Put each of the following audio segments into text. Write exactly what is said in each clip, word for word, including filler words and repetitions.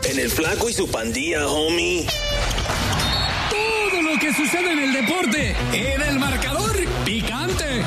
En el Flaco y su Pandilla, homie. Todo lo que sucede en el deporte, en el marcador picante.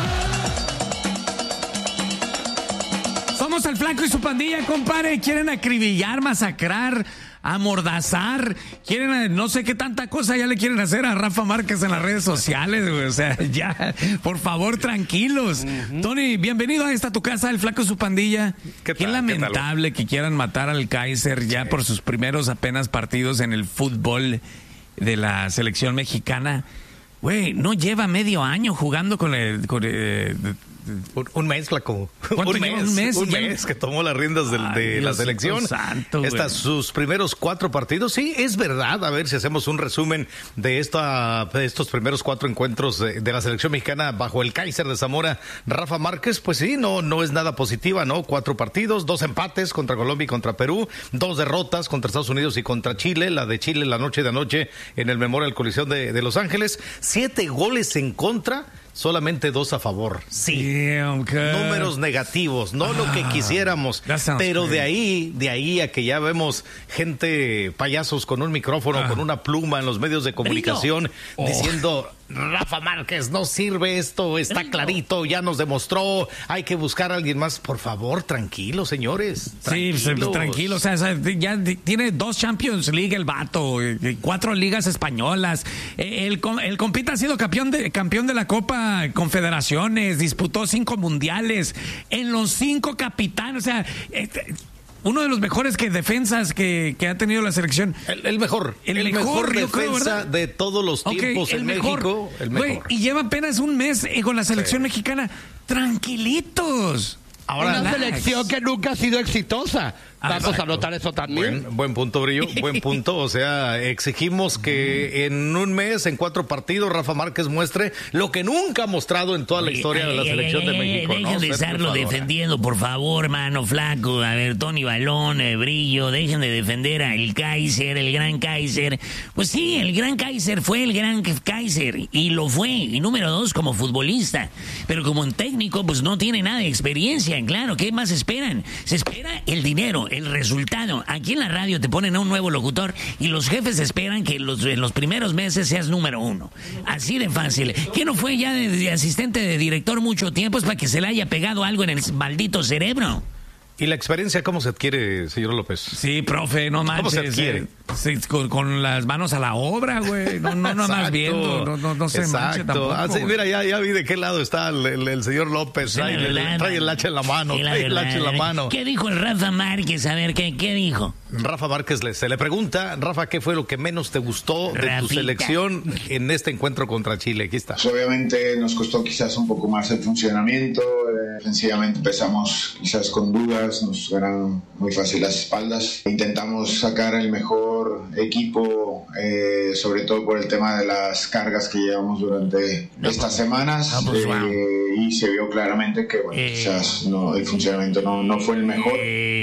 Somos el Flaco y su Pandilla, compadre. Quieren acribillar, masacrar, amordazar. Quieren, no sé qué tanta cosa ya le quieren hacer a Rafa Márquez en las redes sociales, güey. O sea, ya, por favor, tranquilos. Uh-huh. Tony, bienvenido a esta tu casa, el Flaco y su Pandilla. Qué, qué lamentable ¿Qué que quieran matar al Kaiser ya sí. por sus primeros apenas partidos en el fútbol de la selección mexicana. Güey, no lleva medio año jugando con el... Con el Un, un mes, Flaco. Un mes, un mes, un mes que tomó las riendas de, Ay, de la selección. Santo, Estas sus primeros cuatro partidos. Sí, es verdad. A ver si hacemos un resumen de esta de estos primeros cuatro encuentros de, de la selección mexicana bajo el Kaiser de Zamora, Rafa Márquez. Pues sí, no, no es nada positiva, ¿no? Cuatro partidos, dos empates contra Colombia y contra Perú, dos derrotas contra Estados Unidos y contra Chile. La de Chile la noche de anoche en el Memorial Coliseum de, de Los Ángeles. Siete goles en contra. Solamente dos a favor. Sí. Damn, números negativos, no ah, lo que quisiéramos. Pero great. de ahí, de ahí a que ya vemos gente, payasos con un micrófono, ah. con una pluma en los medios de comunicación, oh. diciendo... Rafa Márquez, no sirve esto, está clarito, ya nos demostró, hay que buscar a alguien más. Por favor, tranquilos, señores. Tranquilos. Sí, pues, tranquilos. O sea, ya tiene dos Champions League el vato, cuatro ligas españolas. El, el compita ha sido campeón de, campeón de la Copa Confederaciones, disputó cinco mundiales, en los cinco capitanes, o sea... Este, uno de los mejores que defensas que, que ha tenido la selección. El, el mejor. El, el mejor, mejor defensa creo, de todos los tiempos okay, en mejor, México. El mejor. Wey, y lleva apenas un mes con la selección sí. mexicana. Tranquilitos. Ahora, una selección que nunca ha sido exitosa. Vamos a notar eso también. Buen, buen punto, Brillo, buen punto. O sea, exigimos que en un mes, en cuatro partidos, Rafa Márquez muestre lo que nunca ha mostrado en toda la historia de la selección de México. Dejen de estarlo defendiendo, por favor, mano Flaco. A ver, Tony Balón, eh, Brillo, dejen de defender al Kaiser, el gran Kaiser. Pues sí, el gran Kaiser fue el gran Kaiser, y lo fue. Y número dos, como futbolista. Pero como un técnico, pues no tiene nada de experiencia. Claro, ¿qué más esperan? Se espera el dinero, el resultado. Aquí en la radio te ponen a un nuevo locutor y los jefes esperan que los, en los primeros meses seas número uno. Así de fácil. ¿Qué no fue ya de, de asistente de director mucho tiempo? Es para que se le haya pegado algo en el maldito cerebro. ¿Y la experiencia cómo se adquiere, señor López? Sí, profe, no manches. ¿Cómo se adquiere? Sí, con, con las manos a la obra, güey. No, no, no más viendo. No, no, no se manche tampoco. Ah, sí, mira, ya, ya vi de qué lado está el, el, el señor López. Trae el, el, trae el hacha en la mano. Trae el hacha en la mano. ¿Qué dijo el Rafa Márquez? A ver, ¿qué, qué dijo? Rafa Márquez le, se le pregunta, Rafa, ¿qué fue lo que menos te gustó de Rafita. tu selección en este encuentro contra Chile? Aquí está. Pues obviamente nos costó quizás un poco más el funcionamiento. Eh, defensivamente empezamos quizás con dudas, nos ganan muy fácil las espaldas. Intentamos sacar el mejor equipo, eh, sobre todo por el tema de las cargas que llevamos durante no, estas semanas. No, pues, eh, wow. Y se vio claramente que bueno, eh, quizás no, el funcionamiento no, no fue el mejor.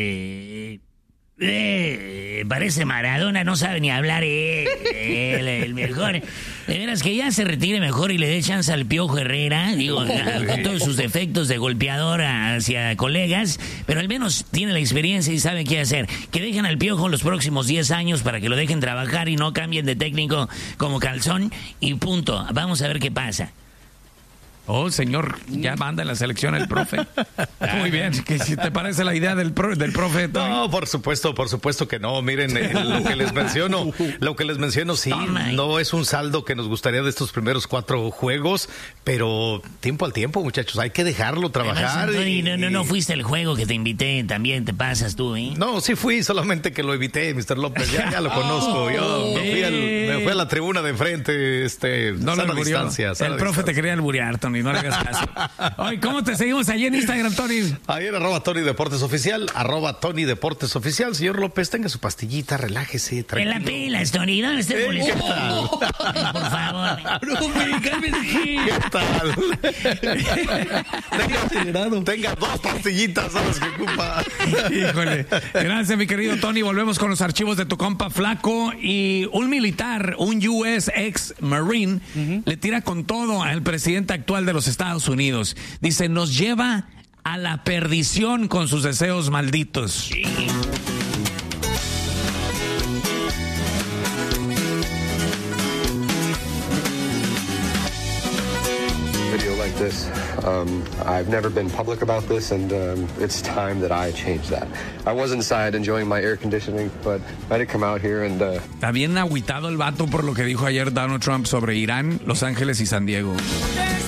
Eh, eh, parece Maradona, no sabe ni hablar, eh, el, el mejor. De veras que ya se retire mejor y le dé chance al Piojo Herrera, digo, a, con todos sus defectos de golpeador hacia colegas, pero al menos tiene la experiencia y sabe qué hacer. Que dejen al Piojo los próximos diez años para que lo dejen trabajar y no cambien de técnico como calzón y punto. Vamos a ver qué pasa. Oh, señor, ya manda en la selección el profe. Muy bien, ¿qué si te parece la idea del, pro, del profe? Tony? No, por supuesto, por supuesto que no. Miren, eh, lo que les menciono, lo que les menciono, sí, no es un saldo que nos gustaría de estos primeros cuatro juegos, pero tiempo al tiempo, muchachos, hay que dejarlo trabajar. Además, y, no, no, no fuiste al juego que te invité, también te pasas tú, ¿eh? No, sí fui, solamente que lo evité, mister López, ya, ya lo conozco. Yo me fui, al, me fui a la tribuna de enfrente, este, no sana distancia. Sana el profe distancia. Te quería alburear, Tony. No le hagas caso. Oye, ¿cómo te seguimos allí en Instagram, Tony? Ahí en arroba Tony Deportes Oficial, arroba Tony Deportes Oficial. Señor López, tenga su pastillita, relájese, tranquilo. En la pilas, Tony, ¿dónde está el policía? ¿Qué tal? Ay, por favor. ¿Qué tal? tenga, tenga dos pastillitas a las que ocupa. Híjole. Gracias, mi querido Tony. Volvemos con los archivos de tu compa Flaco. Y un militar, un U S ex-Marine, uh-huh. le tira con todo al presidente actual de los Estados Unidos. Dice, nos lleva a la perdición con sus deseos malditos. this. Um, I've never been public about this, and um, it's time that I change that. I was inside enjoying my air conditioning, but I did come out here and... Uh... Está bien agüitado el vato por lo que dijo ayer Donald Trump sobre Irán, Los Ángeles y San Diego.